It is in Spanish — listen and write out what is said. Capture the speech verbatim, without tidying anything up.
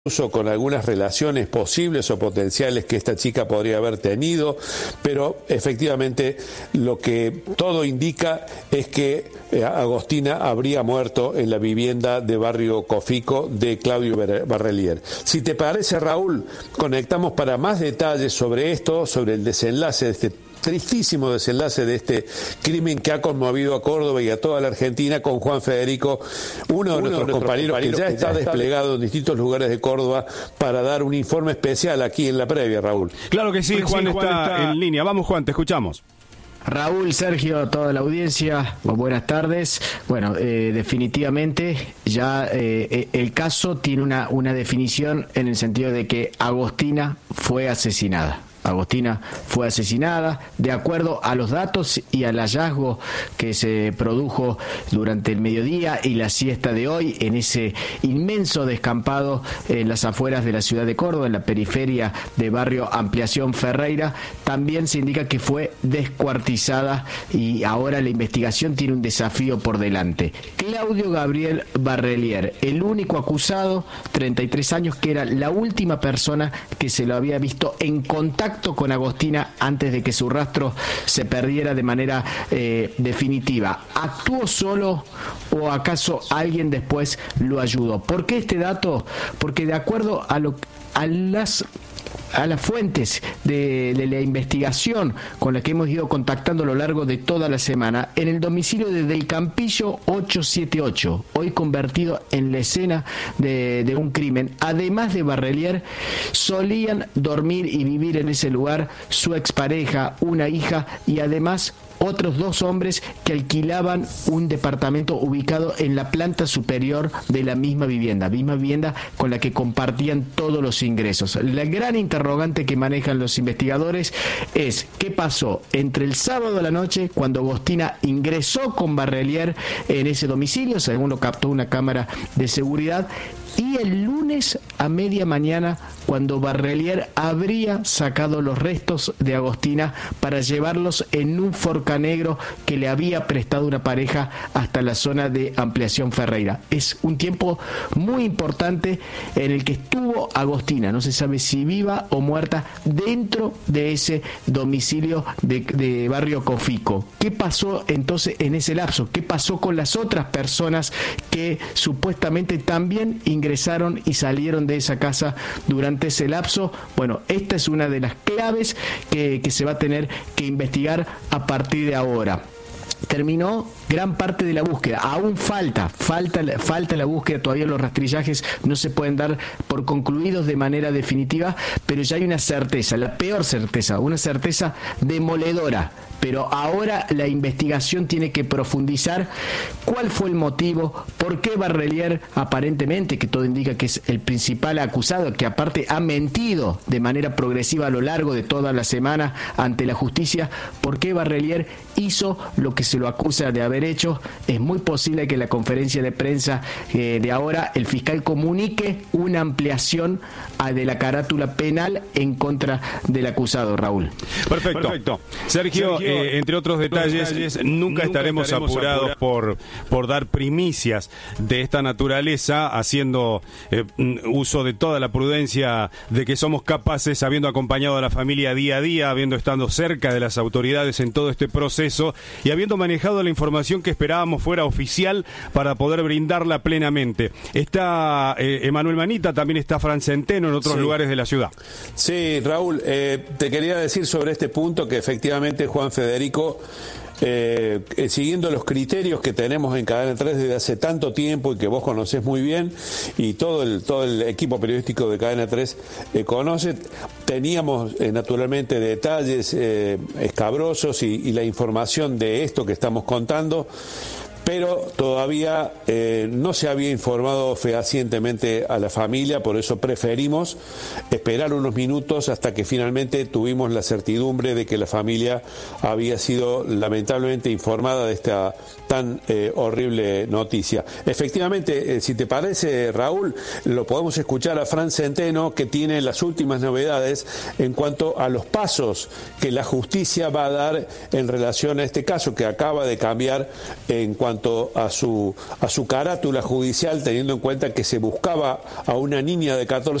incluso con algunas relaciones posibles o potenciales que esta chica podría haber tenido, pero efectivamente lo que todo indica es que eh, Agostina habría muerto en la vivienda de Barrio Cofico de Claudio Barrelier. Si te parece, Raúl, conectamos para más detalles sobre esto, sobre el desenlace de este tristísimo desenlace de este crimen que ha conmovido a Córdoba y a toda la Argentina, con Juan Federico, uno de uno nuestros de compañeros, compañeros que ya está desplegado en distintos lugares de Córdoba para dar un informe especial aquí en la previa, Raúl. Claro que sí, Juan, Juan, sí, Juan está, está en línea. Vamos, Juan, te escuchamos. Raúl, Sergio, toda la audiencia, buenas tardes. Bueno, eh, definitivamente ya eh, el caso tiene una, una definición en el sentido de que Agostina fue asesinada. Agostina fue asesinada de acuerdo a los datos y al hallazgo que se produjo durante el mediodía y la siesta de hoy en ese inmenso descampado en las afueras de la ciudad de Córdoba, en la periferia de Barrio Ampliación Ferreira. También se indica que fue descuartizada y ahora la investigación tiene un desafío por delante. Claudio Gabriel Barrelier, el único acusado, treinta y tres años, que era la última persona que se lo había visto en contacto con Agostina antes de que su rastro se perdiera de manera eh, definitiva. ¿Actuó solo o acaso alguien después lo ayudó? ¿Por qué este dato? Porque de acuerdo a, lo, a las... a las fuentes de, de la investigación con las que hemos ido contactando a lo largo de toda la semana, en el domicilio de Del Campillo ochocientos setenta y ocho, hoy convertido en la escena de, de un crimen, además de Barrelier, solían dormir y vivir en ese lugar su expareja, una hija y además otros dos hombres que alquilaban un departamento ubicado en la planta superior de la misma vivienda, misma vivienda con la que compartían todos los ingresos. La gran interrogante que manejan los investigadores es qué pasó entre el sábado a la noche, cuando Agostina ingresó con Barrelier en ese domicilio, según lo captó una cámara de seguridad, y el lunes a media mañana, cuando Barrelier habría sacado los restos de Agostina para llevarlos en un forcanegro que le había prestado una pareja hasta la zona de Ampliación Ferreira. Es un tiempo muy importante en el que estuvo Agostina, no se sabe si viva o muerta, dentro de ese domicilio de, de Barrio Cofico. ¿Qué pasó entonces en ese lapso? ¿Qué pasó con las otras personas que supuestamente también ingresaron ingresaron y salieron de esa casa durante ese lapso? Bueno, esta es una de las claves que, que se va a tener que investigar a partir de ahora. Terminó gran parte de la búsqueda, aún falta, falta, falta la búsqueda, todavía los rastrillajes no se pueden dar por concluidos de manera definitiva, pero ya hay una certeza, la peor certeza, una certeza demoledora. Pero ahora la investigación tiene que profundizar cuál fue el motivo, por qué Barrelier, aparentemente, que todo indica que es el principal acusado, que aparte ha mentido de manera progresiva a lo largo de toda la semana ante la justicia, por qué Barrelier hizo lo que se lo acusa de haber hecho. Es muy posible que en la conferencia de prensa eh, de ahora el fiscal comunique una ampliación a, de la carátula penal en contra del acusado, Raúl. Perfecto. Perfecto. Sergio, Sergio eh, entre otros detalles, detalles nunca, nunca estaremos, estaremos apurados, apurados por, por dar primicias de esta naturaleza, haciendo eh, uso de toda la prudencia de que somos capaces, habiendo acompañado a la familia día a día, habiendo estado cerca de las autoridades en todo este proceso y habiendo manejado la información que esperábamos fuera oficial para poder brindarla plenamente. Está eh, Emanuel Manita, también está Fran Centeno en otros sí. lugares de la ciudad. Sí, Raúl, eh, te quería decir sobre este punto que efectivamente Juan Federico, Eh, eh, siguiendo los criterios que tenemos en Cadena tres desde hace tanto tiempo y que vos conocés muy bien y todo el todo el equipo periodístico de Cadena tres eh, conoce, teníamos eh, naturalmente detalles eh, escabrosos y, y la información de esto que estamos contando, pero todavía eh, no se había informado fehacientemente a la familia, por eso preferimos esperar unos minutos hasta que finalmente tuvimos la certidumbre de que la familia había sido lamentablemente informada de esta tan eh, horrible noticia. Efectivamente, eh, si te parece, Raúl, lo podemos escuchar a Fran Centeno, que tiene las últimas novedades en cuanto a los pasos que la justicia va a dar en relación a este caso que acaba de cambiar en cuanto cuanto a su a su carátula judicial, teniendo en cuenta que se buscaba a una niña de catorce